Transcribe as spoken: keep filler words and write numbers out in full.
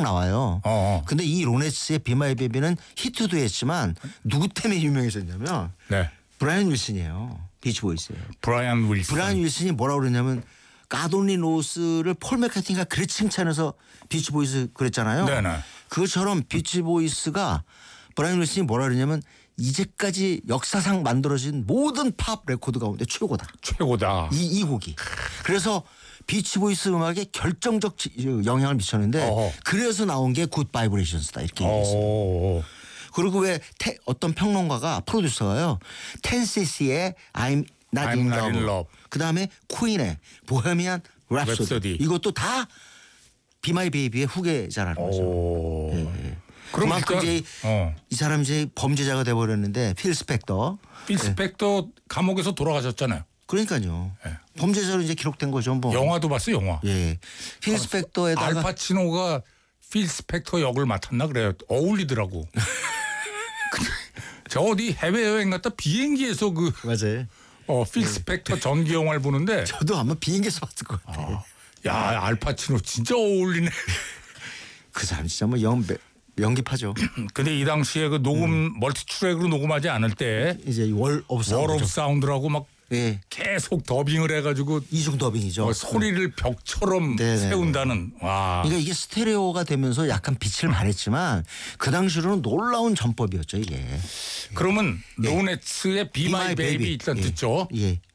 나와요. 어. 근데 이 로네츠의 Be My Baby는 히트도 했지만 누구 때문에 유명해졌냐면 네. 브라이언 윌슨이에요. 비치보이스예요. 브라이언 윌슨. 브라이언 윌슨이 뭐라고 그러냐면 가돈리 로스를 폴 맥카트니가 그래 칭찬해서 비치보이스 그랬잖아요. 네네. 그것처럼 비치보이스가 브라이언 윌슨이 뭐라 그러냐면 이제까지 역사상 만들어진 모든 팝 레코드 가운데 최고다. 최고다. 이, 이 곡이. 그래서 비치보이스 음악에 결정적 영향을 미쳤는데 어허. 그래서 나온 게 굿 바이브레이션스다 이렇게 얘기했어요. 오. 그리고 왜 테, 어떤 평론가가 프로듀서가요. 텐시시의 I'm Not I'm in not in Love. love. 그다음에 퀸의 보헤미안 랩소디. 랩소디. 이것도 다 Be My Baby의 후계자라는 거죠. 오. 예. 그럼 그만큼 일단, 이제 어. 이 사람 이제 범죄자가 돼버렸는데 필 스펙터. 필 스펙터 감옥에서 돌아가셨잖아요. 그러니까요. 예. 범죄자로 이제 기록된 거죠. 뭐. 영화도 봤어 영화. 예. 필 스펙터에다가 알파치노가 필 스펙터 역을 맡았나 그래요. 어울리더라고. 근데 저 어디 해외여행 갔다 비행기에서 그 맞아요. 어, 필 스펙터 전기 영화를 보는데 저도 아마 비행기에서 봤을 것 같아요. 아, 야 알파치노 진짜 어울리네. 그 사람 진짜 뭐 연, 연기파죠. 근데 이 당시에 그 녹음 음. 멀티 트랙으로 녹음하지 않을 때 이제 월 오브 사운드. 월 오브 사운드라고 막 예. 계속 더빙을 해가지고 이중 더빙이죠. 어, 소리를 벽처럼 네네. 세운다는. 와. 그러니까 이게 스테레오가 되면서 약간 빛을 발했지만 그 당시로는 놀라운 전법이었죠 이게. 그러면 로네츠의 Be My Baby 일단 예. 듣죠. 예.